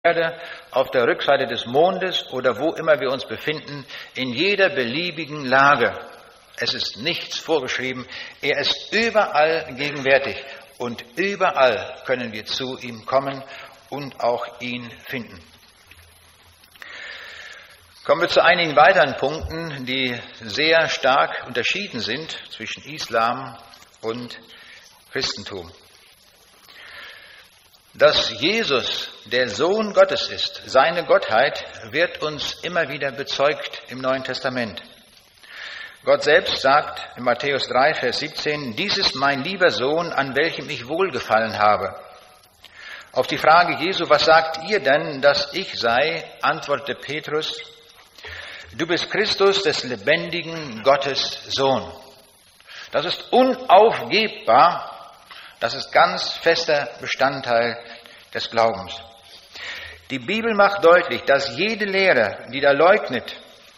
Erde, auf der Rückseite des Mondes oder wo immer wir uns befinden, in jeder beliebigen Lage. Es ist nichts vorgeschrieben. Er ist überall gegenwärtig und überall können wir zu ihm kommen und auch ihn finden. Kommen wir zu einigen weiteren Punkten, die sehr stark unterschieden sind zwischen Islam und Christentum. Dass Jesus der Sohn Gottes ist, seine Gottheit, wird uns immer wieder bezeugt im Neuen Testament. Gott selbst sagt in Matthäus 3, Vers 17, dies ist mein lieber Sohn, an welchem ich wohlgefallen habe. Auf die Frage Jesu, was sagt ihr denn, dass ich sei, antwortete Petrus, du bist Christus, des lebendigen Gottes Sohn. Das ist unaufgebbar. Das ist ganz fester Bestandteil des Glaubens. Die Bibel macht deutlich, dass jede Lehre, die da leugnet,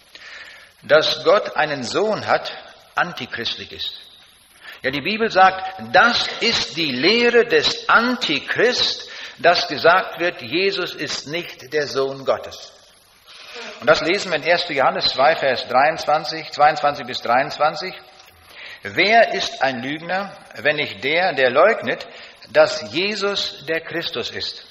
dass Gott einen Sohn hat, antichristlich ist. Ja, die Bibel sagt, das ist die Lehre des Antichrist, dass gesagt wird, Jesus ist nicht der Sohn Gottes. Und das lesen wir in 1. Johannes 2, Vers 22 bis 23. Wer ist ein Lügner, wenn nicht der leugnet, dass Jesus der Christus ist?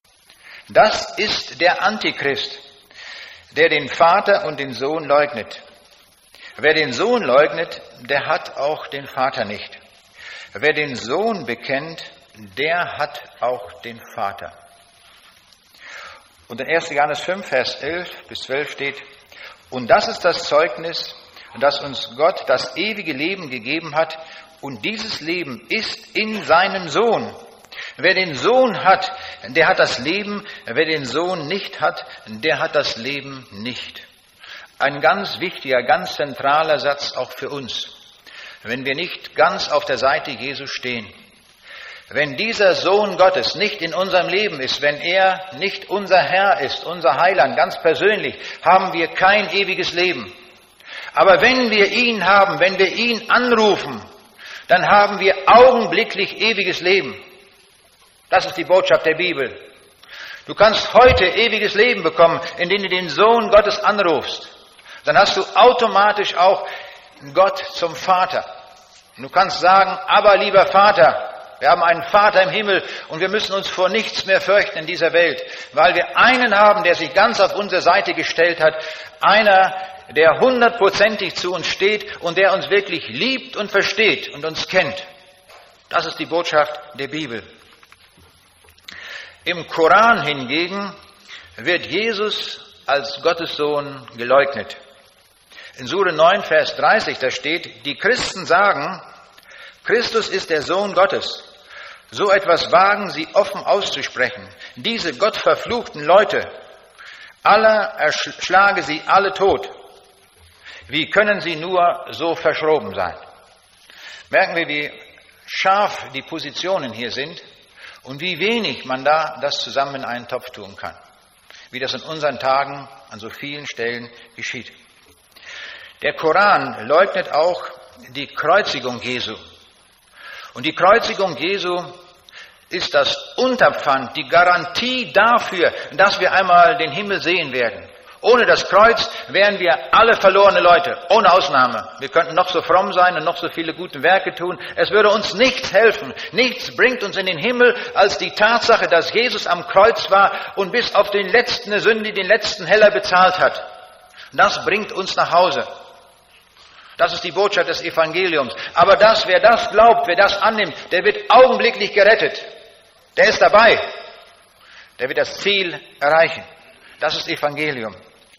Das ist der Antichrist, der den Vater und den Sohn leugnet. Wer den Sohn leugnet, der hat auch den Vater nicht. Wer den Sohn bekennt, der hat auch den Vater. Und in 1. Johannes 5, Vers 11 bis 12 steht, und das ist das Zeugnis, dass uns Gott das ewige Leben gegeben hat, und dieses Leben ist in seinem Sohn. Wer den Sohn hat, der hat das Leben, wer den Sohn nicht hat, der hat das Leben nicht. Ein ganz wichtiger, ganz zentraler Satz auch für uns, wenn wir nicht ganz auf der Seite Jesu stehen. Wenn dieser Sohn Gottes nicht in unserem Leben ist, wenn er nicht unser Herr ist, unser Heiland, ganz persönlich, haben wir kein ewiges Leben. Aber wenn wir ihn haben, wenn wir ihn anrufen, dann haben wir augenblicklich ewiges Leben. Das ist die Botschaft der Bibel. Du kannst heute ewiges Leben bekommen, indem du den Sohn Gottes anrufst. Dann hast du automatisch auch Gott zum Vater. Und du kannst sagen, aber lieber Vater, wir haben einen Vater im Himmel und wir müssen uns vor nichts mehr fürchten in dieser Welt, weil wir einen haben, der sich ganz auf unsere Seite gestellt hat, einer, der 100%ig zu uns steht und der uns wirklich liebt und versteht und uns kennt. Das ist die Botschaft der Bibel. Im Koran hingegen wird Jesus als Gottes Sohn geleugnet. In Sure 9, Vers 30, da steht, die Christen sagen, Christus ist der Sohn Gottes. So etwas wagen sie offen auszusprechen. Diese gottverfluchten Leute, Allah erschlage sie alle tot. Wie können sie nur so verschroben sein? Merken wir, wie scharf die Positionen hier sind und wie wenig man da das zusammen in einen Topf tun kann. Wie das in unseren Tagen an so vielen Stellen geschieht. Der Koran leugnet auch die Kreuzigung Jesu. Und die Kreuzigung Jesu ist das Unterpfand, die Garantie dafür, dass wir einmal den Himmel sehen werden. Ohne das Kreuz wären wir alle verlorene Leute, ohne Ausnahme. Wir könnten noch so fromm sein und noch so viele gute Werke tun. Es würde uns nichts helfen. Nichts bringt uns in den Himmel als die Tatsache, dass Jesus am Kreuz war und bis auf den letzten Sünde, den letzten Heller bezahlt hat. Das bringt uns nach Hause. Das ist die Botschaft des Evangeliums. Aber wer das glaubt, wer das annimmt, der wird augenblicklich gerettet. Der ist dabei. Der wird das Ziel erreichen. Das ist Evangelium.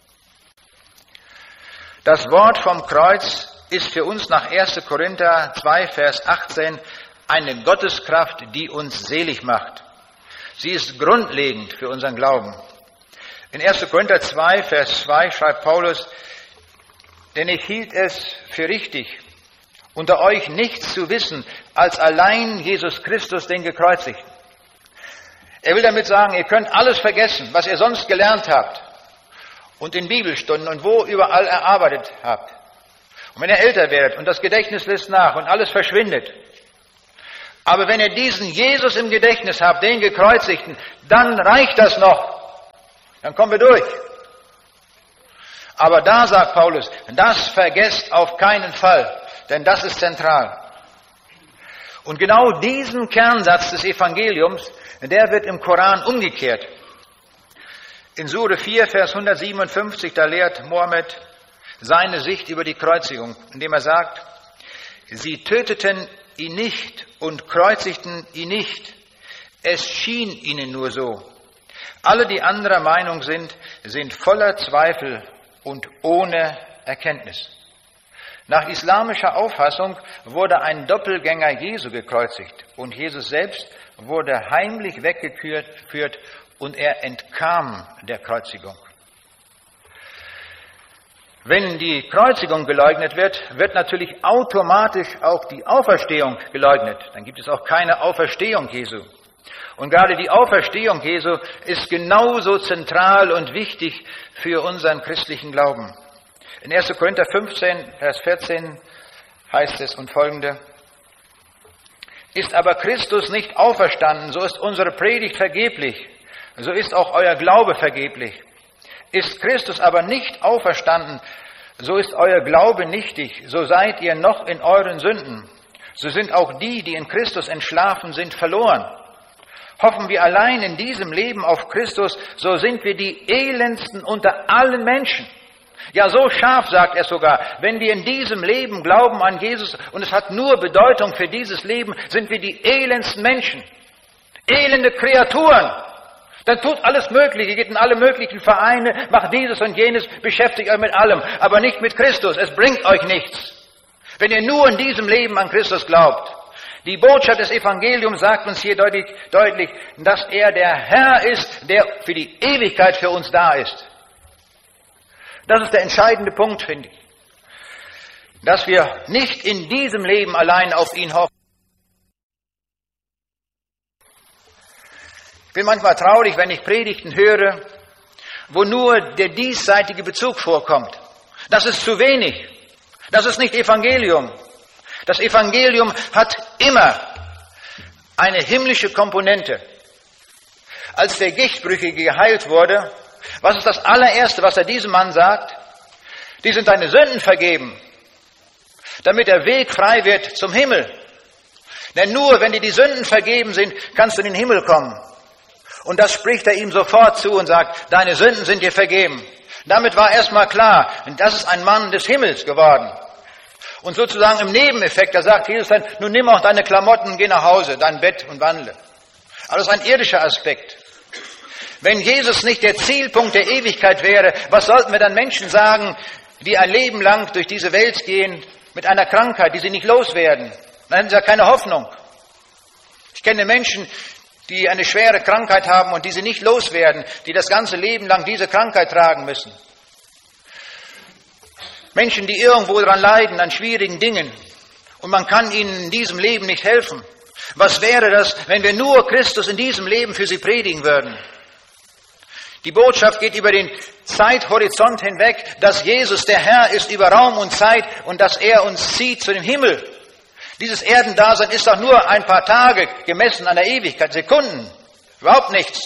Das Wort vom Kreuz ist für uns nach 1. Korinther 2, Vers 18 eine Gotteskraft, die uns selig macht. Sie ist grundlegend für unseren Glauben. In 1. Korinther 2, Vers 2 schreibt Paulus, denn ich hielt es für richtig, unter euch nichts zu wissen, als allein Jesus Christus, den Gekreuzigten. Er will damit sagen, ihr könnt alles vergessen, was ihr sonst gelernt habt und in Bibelstunden und wo überall erarbeitet habt. Und wenn ihr älter werdet und das Gedächtnis lässt nach und alles verschwindet. Aber wenn ihr diesen Jesus im Gedächtnis habt, den Gekreuzigten, dann reicht das noch. Dann kommen wir durch. Aber da sagt Paulus, das vergesst auf keinen Fall, denn das ist zentral. Und genau diesen Kernsatz des Evangeliums, der wird im Koran umgekehrt. In Sure 4, Vers 157, da lehrt Mohammed seine Sicht über die Kreuzigung, indem er sagt, sie töteten ihn nicht und kreuzigten ihn nicht. Es schien ihnen nur so. Alle, die anderer Meinung sind voller Zweifel und ohne Erkenntnis. Nach islamischer Auffassung wurde ein Doppelgänger Jesu gekreuzigt und Jesus selbst wurde heimlich weggeführt und er entkam der Kreuzigung. Wenn die Kreuzigung geleugnet wird, wird natürlich automatisch auch die Auferstehung geleugnet. Dann gibt es auch keine Auferstehung Jesu. Und gerade die Auferstehung Jesu ist genauso zentral und wichtig für unseren christlichen Glauben. In 1. Korinther 15, Vers 14 heißt es und folgende: Ist aber Christus nicht auferstanden, so ist unsere Predigt vergeblich, so ist auch euer Glaube vergeblich. Ist Christus aber nicht auferstanden, so ist euer Glaube nichtig, so seid ihr noch in euren Sünden. So sind auch die, die in Christus entschlafen sind, verloren. Hoffen wir allein in diesem Leben auf Christus, so sind wir die elendsten unter allen Menschen. Ja, so scharf sagt er sogar, wenn wir in diesem Leben glauben an Jesus und es hat nur Bedeutung für dieses Leben, sind wir die elendsten Menschen. Elende Kreaturen. Dann tut alles Mögliche, geht in alle möglichen Vereine, macht dieses und jenes, beschäftigt euch mit allem, aber nicht mit Christus. Es bringt euch nichts, wenn ihr nur in diesem Leben an Christus glaubt. Die Botschaft des Evangeliums sagt uns hier deutlich, dass er der Herr ist, der für die Ewigkeit für uns da ist. Das ist der entscheidende Punkt, finde ich. Dass wir nicht in diesem Leben allein auf ihn hoffen. Ich bin manchmal traurig, wenn ich Predigten höre, wo nur der diesseitige Bezug vorkommt. Das ist zu wenig. Das ist nicht Evangelium. Das Evangelium hat immer eine himmlische Komponente. Als der Gichtbrüchige geheilt wurde, was ist das allererste, was er diesem Mann sagt? Die sind deine Sünden vergeben, damit der Weg frei wird zum Himmel. Denn nur wenn dir die Sünden vergeben sind, kannst du in den Himmel kommen. Und das spricht er ihm sofort zu und sagt, deine Sünden sind dir vergeben. Damit war erstmal klar, das ist ein Mann des Himmels geworden. Und sozusagen im Nebeneffekt, da sagt Jesus dann, nun nimm auch deine Klamotten, geh nach Hause, dein Bett und wandle. Aber das ist ein irdischer Aspekt. Wenn Jesus nicht der Zielpunkt der Ewigkeit wäre, was sollten wir dann Menschen sagen, die ein Leben lang durch diese Welt gehen mit einer Krankheit, die sie nicht loswerden? Dann hätten sie ja keine Hoffnung. Ich kenne Menschen, die eine schwere Krankheit haben und die sie nicht loswerden, die das ganze Leben lang diese Krankheit tragen müssen. Menschen, die irgendwo daran leiden, an schwierigen Dingen und man kann ihnen in diesem Leben nicht helfen. Was wäre das, wenn wir nur Christus in diesem Leben für sie predigen würden? Die Botschaft geht über den Zeithorizont hinweg, dass Jesus der Herr ist über Raum und Zeit und dass er uns zieht zu dem Himmel. Dieses Erdendasein ist doch nur ein paar Tage gemessen an der Ewigkeit, Sekunden, überhaupt nichts.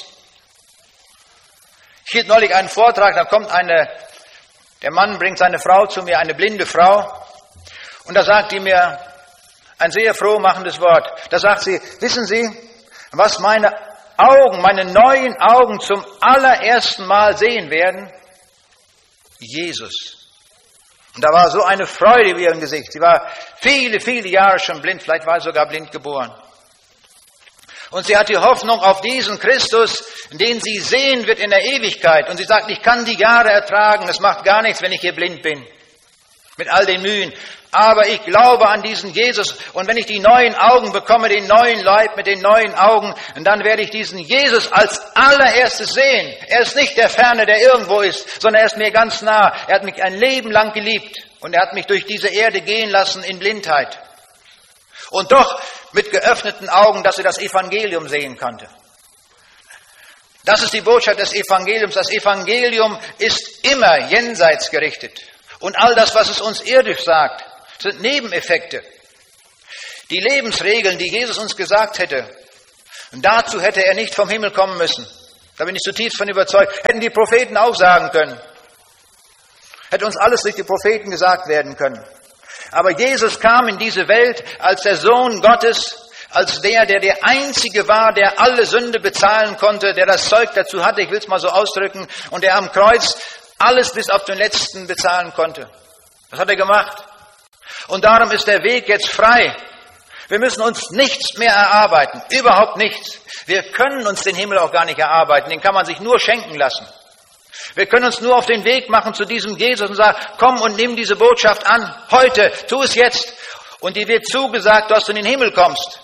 Ich hielt neulich einen Vortrag, da kommt der Mann bringt seine Frau zu mir, eine blinde Frau, und da sagt die mir ein sehr frohmachendes Wort. Da sagt sie, wissen Sie, was meine neuen Augen zum allerersten Mal sehen werden? Jesus. Und da war so eine Freude in ihrem Gesicht. Sie war viele, viele Jahre schon blind, vielleicht war sie sogar blind geboren. Und sie hat die Hoffnung auf diesen Christus, den sie sehen wird in der Ewigkeit. Und sie sagt, ich kann die Jahre ertragen, es macht gar nichts, wenn ich hier blind bin, mit all den Mühen. Aber ich glaube an diesen Jesus und wenn ich die neuen Augen bekomme, den neuen Leib mit den neuen Augen, dann werde ich diesen Jesus als allererstes sehen. Er ist nicht der Ferne, der irgendwo ist, sondern er ist mir ganz nah. Er hat mich ein Leben lang geliebt und er hat mich durch diese Erde gehen lassen in Blindheit. Und doch mit geöffneten Augen, dass er das Evangelium sehen konnte. Das ist die Botschaft des Evangeliums. Das Evangelium ist immer jenseits gerichtet. Und all das, was es uns irdisch sagt, sind Nebeneffekte. Die Lebensregeln, die Jesus uns gesagt hätte, und dazu hätte er nicht vom Himmel kommen müssen. Da bin ich zutiefst von überzeugt. Hätten die Propheten auch sagen können. Hätte uns alles durch die Propheten gesagt werden können. Aber Jesus kam in diese Welt als der Sohn Gottes, als der Einzige war, der alle Sünde bezahlen konnte, der das Zeug dazu hatte, ich will es mal so ausdrücken, und der am Kreuz alles bis auf den Letzten bezahlen konnte. Das hat er gemacht. Und darum ist der Weg jetzt frei. Wir müssen uns nichts mehr erarbeiten, überhaupt nichts. Wir können uns den Himmel auch gar nicht erarbeiten, den kann man sich nur schenken lassen. Wir können uns nur auf den Weg machen zu diesem Jesus und sagen, komm und nimm diese Botschaft an, heute, tu es jetzt. Und dir wird zugesagt, dass du in den Himmel kommst.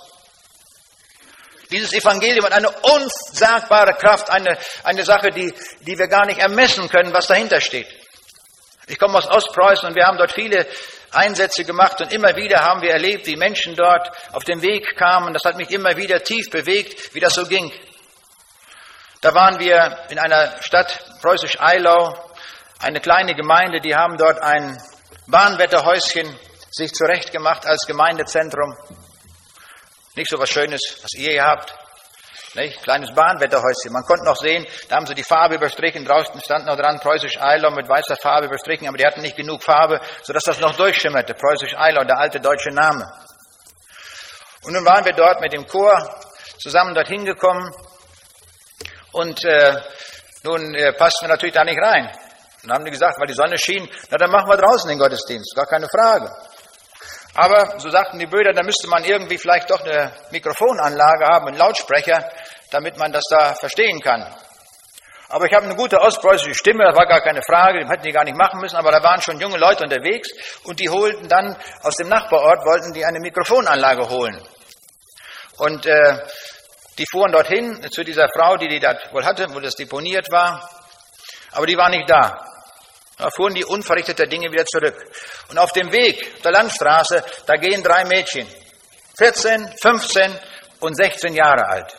Dieses Evangelium hat eine unsagbare Kraft, eine Sache, die wir gar nicht ermessen können, was dahinter steht. Ich komme aus Ostpreußen und wir haben dort viele Einsätze gemacht und immer wieder haben wir erlebt, wie Menschen dort auf den Weg kamen. Das hat mich immer wieder tief bewegt, wie das so ging. Da waren wir in einer Stadt, Preußisch-Eylau, eine kleine Gemeinde, die haben dort ein Bahnwetterhäuschen sich zurechtgemacht als Gemeindezentrum. Nicht so was Schönes, was ihr hier habt. Nicht? Kleines Bahnwetterhäuschen. Man konnte noch sehen, da haben sie die Farbe überstrichen. Draußen stand noch dran, Preußisch-Eylau mit weißer Farbe überstrichen. Aber die hatten nicht genug Farbe, sodass das noch durchschimmerte. Preußisch-Eylau, der alte deutsche Name. Und nun waren wir dort mit dem Chor zusammen dorthin gekommen. Und nun passten wir natürlich da nicht rein. Und dann haben die gesagt, weil die Sonne schien, na dann machen wir draußen den Gottesdienst, gar keine Frage. Aber, so sagten die Brüder, da müsste man irgendwie vielleicht doch eine Mikrofonanlage haben, einen Lautsprecher, damit man das da verstehen kann. Aber ich habe eine gute ostpreußische Stimme, das war gar keine Frage, das hätten die gar nicht machen müssen, aber da waren schon junge Leute unterwegs und die holten dann aus dem Nachbarort, wollten die eine Mikrofonanlage holen. Und die fuhren dorthin zu dieser Frau, die das wohl hatte, wo das deponiert war, aber die war nicht da. Da fuhren die unverrichteter Dinge wieder zurück. Und auf dem Weg der Landstraße, da gehen 3 Mädchen, 14, 15 und 16 Jahre alt.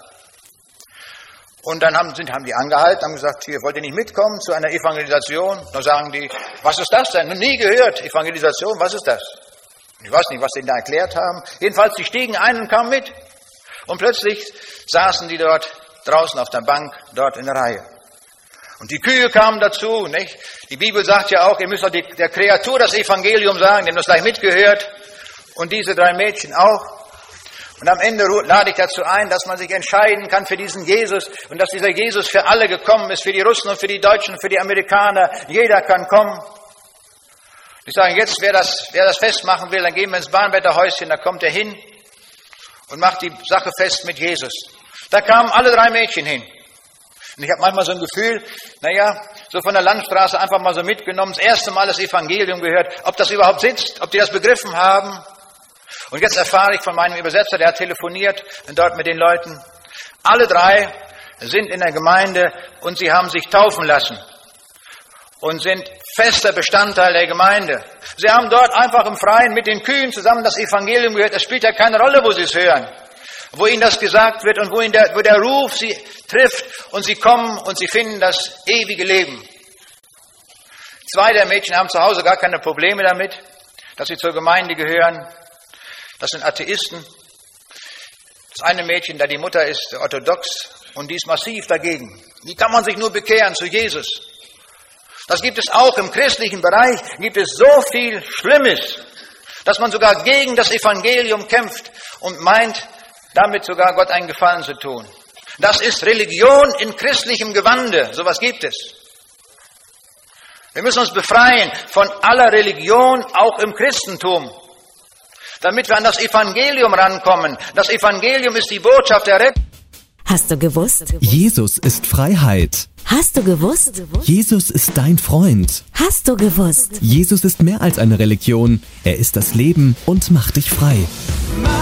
Und dann haben die angehalten, haben gesagt, hier, wollt ihr nicht mitkommen zu einer Evangelisation? Da sagen die, was ist das denn? Noch nie gehört, Evangelisation, was ist das? Ich weiß nicht, was sie da erklärt haben. Jedenfalls, die stiegen ein und kamen mit. Und plötzlich saßen die dort draußen auf der Bank, dort in der Reihe. Und die Kühe kamen dazu, nicht? Die Bibel sagt ja auch, ihr müsst doch der Kreatur das Evangelium sagen, dem das gleich mitgehört. Und diese 3 Mädchen auch. Und am Ende lade ich dazu ein, dass man sich entscheiden kann für diesen Jesus und dass dieser Jesus für alle gekommen ist, für die Russen und für die Deutschen, für die Amerikaner. Jeder kann kommen. Ich sage, jetzt, wer das festmachen will, dann gehen wir ins Bahnwetterhäuschen, da kommt er hin und macht die Sache fest mit Jesus. Da kamen alle 3 Mädchen hin. Und ich habe manchmal so ein Gefühl, so von der Landstraße einfach mal so mitgenommen, das erste Mal das Evangelium gehört, ob das überhaupt sitzt, ob die das begriffen haben. Und jetzt erfahre ich von meinem Übersetzer, der hat telefoniert dort mit den Leuten. Alle 3 sind in der Gemeinde und sie haben sich taufen lassen und sind fester Bestandteil der Gemeinde. Sie haben dort einfach im Freien mit den Kühen zusammen das Evangelium gehört. Es spielt ja keine Rolle, wo sie es hören, wo ihnen das gesagt wird und wo der Ruf sie trifft und sie kommen und sie finden das ewige Leben. 2 der Mädchen haben zu Hause gar keine Probleme damit, dass sie zur Gemeinde gehören. Das sind Atheisten. Das eine Mädchen, da die Mutter ist orthodox und die ist massiv dagegen. Wie kann man sich nur bekehren zu Jesus? Das gibt es auch im christlichen Bereich, gibt es so viel Schlimmes, dass man sogar gegen das Evangelium kämpft und meint, damit sogar Gott einen Gefallen zu tun. Das ist Religion in christlichem Gewande. Sowas gibt es. Wir müssen uns befreien von aller Religion, auch im Christentum, damit wir an das Evangelium rankommen. Das Evangelium ist die Botschaft der Rettung. Hast du gewusst? Jesus ist Freiheit. Hast du gewusst? Jesus ist dein Freund. Hast du gewusst? Jesus ist mehr als eine Religion. Er ist das Leben und macht dich frei.